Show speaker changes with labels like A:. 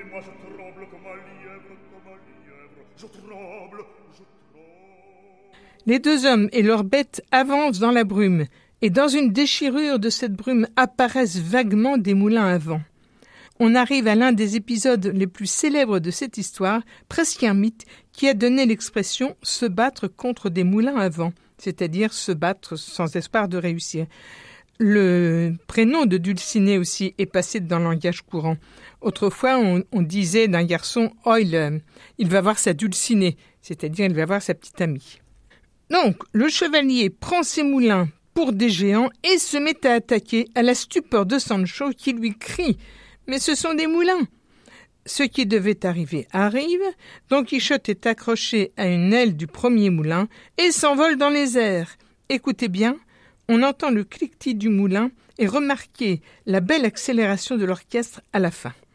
A: moi je tremble comme un lièvre, je tremble.
B: Les deux hommes et leurs bêtes avancent dans la brume, et dans une déchirure de cette brume apparaissent vaguement des moulins à vent. On arrive à l'un des épisodes les plus célèbres de cette histoire, presque un mythe, qui a donné l'expression « se battre contre des moulins à vent », c'est-à-dire se battre sans espoir de réussir. Le prénom de Dulcinée aussi est passé dans le langage courant. Autrefois, on disait d'un garçon « Oh, il va voir sa Dulcinée », c'est-à-dire il va voir sa petite amie. Donc, le chevalier prend ses moulins pour des géants et se met à attaquer à la stupeur de Sancho qui lui crie « Mais ce sont des moulins !» Ce qui devait arriver arrive, Don Quichotte est accroché à une aile du premier moulin et s'envole dans les airs. Écoutez bien, on entend le cliquetis du moulin et remarquez la belle accélération de l'orchestre à la fin.